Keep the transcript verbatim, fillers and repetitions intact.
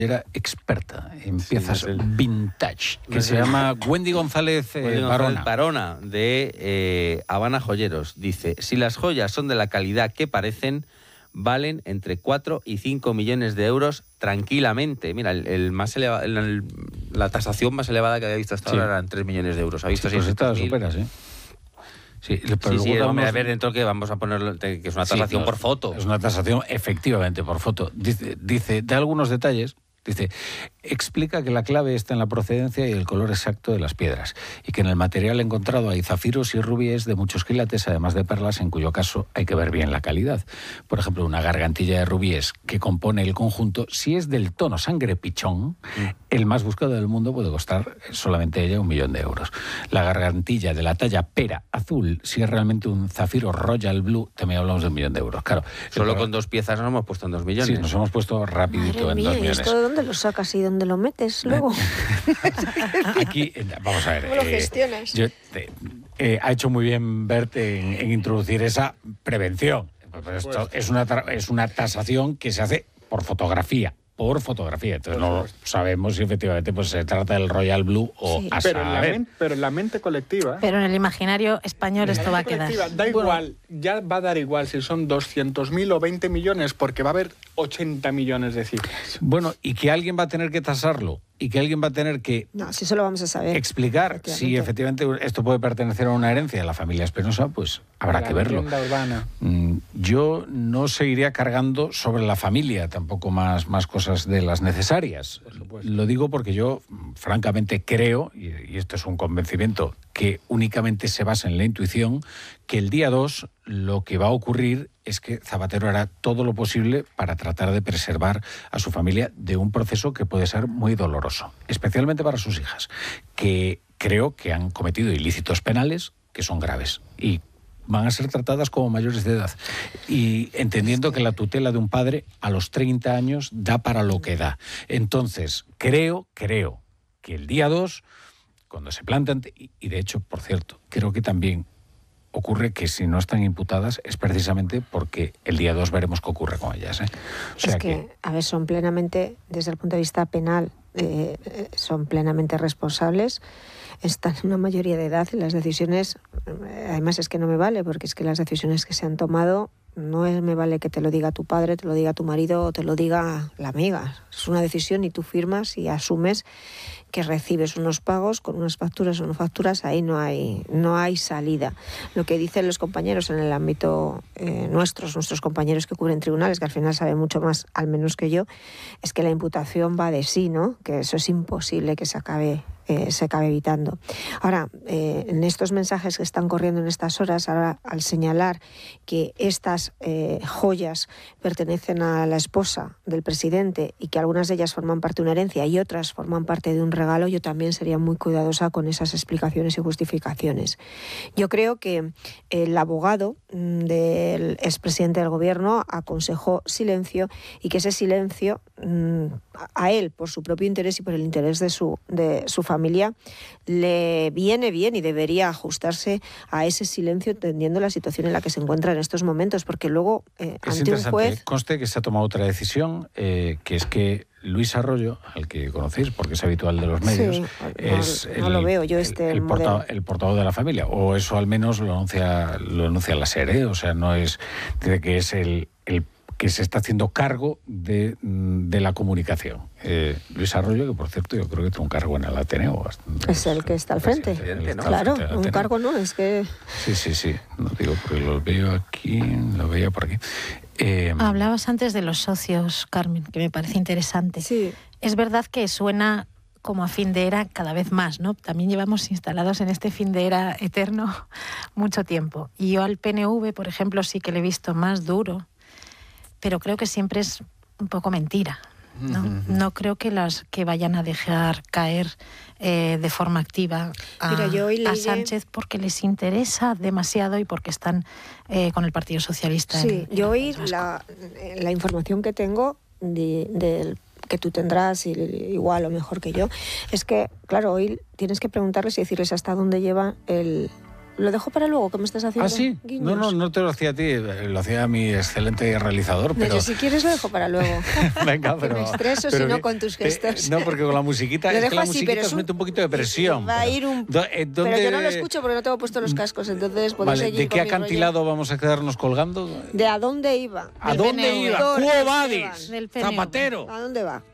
Era experta en piezas sí, el, vintage, que no se sé. llama Wendy González, eh, Wendy Barona. González Barona, de eh, Habana Joyeros. Dice, si las joyas son de la calidad que parecen, valen entre cuatro y cinco millones de euros tranquilamente. Mira, el, el más eleva, el, el, la tasación más elevada que había visto hasta sí. ahora eran tres millones de euros. ¿Ha visto? Sí, pues esta supera, sí. Sí, pero sí, sí vamos a ver dentro que vamos a ponerlo, que es una tasación sí, no, por foto. Es una tasación efectivamente por foto. Dice, dice, da algunos detalles. Dice, explica que la clave está en la procedencia y el color exacto de las piedras y que en el material encontrado hay zafiros y rubíes de muchos quilates, además de perlas, en cuyo caso hay que ver bien la calidad. Por ejemplo, una gargantilla de rubíes que compone el conjunto, si es del tono sangre pichón, mm. el más buscado del mundo puede costar solamente ella un millón de euros. La gargantilla de la talla pera azul, si es realmente un zafiro Royal Blue, también hablamos de un millón de euros. Claro, solo con dos piezas nos hemos puesto en dos millones. Sí, nos hemos puesto rapidito Madre en mía, dos millones. ¿Esto de dónde lo sacas y dónde lo metes luego? Aquí, vamos a ver. ¿Cómo lo gestionas? Eh, yo, eh, eh, ha hecho muy bien verte en, en introducir esa prevención. Pues esto es una, es una tasación que se hace por fotografía. Por fotografía, entonces por no sabemos si efectivamente pues se trata del Royal Blue o sí. a pero, en la mente, pero en la mente colectiva. Pero en el imaginario español esto va a quedar. Da igual, bueno, ya va a dar igual si son doscientos mil o veinte millones, porque va a haber ochenta millones de cifras. Bueno, y que alguien va a tener que tasarlo y que alguien va a tener que no, si eso lo vamos a saber. explicar si efectivamente esto puede pertenecer a una herencia de la familia Espinosa, pues habrá la que verlo. Urbana. Yo no seguiría cargando sobre la familia tampoco más, más cosas de las necesarias. Lo digo porque yo francamente creo, y esto es un convencimiento que únicamente se basa en la intuición, que el día dos lo que va a ocurrir es que Zapatero hará todo lo posible para tratar de preservar a su familia de un proceso que puede ser muy doloroso, especialmente para sus hijas, que creo que han cometido ilícitos penales que son graves y van a ser tratadas como mayores de edad. Y entendiendo que la tutela de un padre a los treinta años da para lo que da. Entonces, creo, creo que el día dos, cuando se plantan, y de hecho, por cierto, creo que también ocurre que si no están imputadas es precisamente porque el día dos veremos qué ocurre con ellas. ¿eh? O sea es que, que, a ver, son plenamente, desde el punto de vista penal, eh, son plenamente responsables, están en una mayoría de edad y las decisiones, además es que no me vale, porque es que las decisiones que se han tomado, no es, me vale que te lo diga tu padre, te lo diga tu marido o te lo diga la amiga. Es una decisión y tú firmas y asumes que recibes unos pagos con unas facturas o no facturas, ahí no hay no hay salida. Lo que dicen los compañeros en el ámbito eh, nuestros, nuestros compañeros que cubren tribunales, que al final saben mucho más, al menos que yo, es que la imputación va de sí, ¿no? Que eso es imposible que se acabe eh, se acabe evitando. Ahora, eh, en estos mensajes que están corriendo en estas horas, ahora al señalar que estas eh, joyas pertenecen a la esposa del presidente y que algunas de ellas forman parte de una herencia y otras forman parte de un regalo, yo también sería muy cuidadosa con esas explicaciones y justificaciones. Yo creo que el abogado del expresidente del gobierno aconsejó silencio y que ese silencio a él, por su propio interés y por el interés de su, de su familia, le viene bien y debería ajustarse a ese silencio entendiendo la situación en la que se encuentra en estos momentos, porque luego eh, ante un juez... Conste que se ha tomado otra decisión, eh, que es que Luis Arroyo, al que conocéis porque es habitual de los medios, sí, es no, no el, lo veo yo este el, el, porta, el portavoz de la familia, o eso al menos lo anuncia, lo anuncia la SER, ¿eh? O sea, no es, dice que es el, el que se está haciendo cargo de, de la comunicación. Eh, Luis Arroyo, que por cierto yo creo que tiene un cargo en el Ateneo. Es el que está al frente, ¿no? Claro, un cargo no, es que... Sí, sí, sí, no digo porque lo veo aquí, lo veía por aquí. Eh, Hablabas antes de los socios, Carmen, que me parece interesante. Sí. Es verdad que suena como a fin de era cada vez más, ¿no? También llevamos instalados en este fin de era eterno mucho tiempo. Y yo al P N V, por ejemplo, sí que le he visto más duro, pero creo que siempre es un poco mentira, ¿no? Uh-huh. No creo que las que vayan a dejar caer eh, de forma activa a, Mira, yo hoy leí... a Sánchez porque les interesa demasiado y porque están eh, con el Partido Socialista. Sí, en, yo en hoy la, la información que tengo de, del que tú tendrás igual o mejor que yo, es que, claro, hoy tienes que preguntarles y decirles hasta dónde lleva el Lo dejo para luego, que me estás haciendo ¿Ah, sí? guiños. No, no, no te lo hacía a ti, lo hacía mi excelente realizador, No, pero... yo si quieres lo dejo para luego. Venga, Que pero... me estreso, pero si no, que- con tus eh, gestos. no, porque con la musiquita, Lo es que dejo la así, musiquita pero es os un- mete un poquito de presión. Va a ir un... Do- eh, Pero yo no lo ¿dónde- escucho porque no tengo puesto los cascos, entonces podéis Vale, seguir ¿de qué con mi acantilado rollo. vamos a quedarnos colgando? ¿De a dónde iba? ¿A Del dónde P N V. iba? Doctor ¡Cuo Esteban. vadis! Del P N V. ¡Zapatero! ¿A dónde va?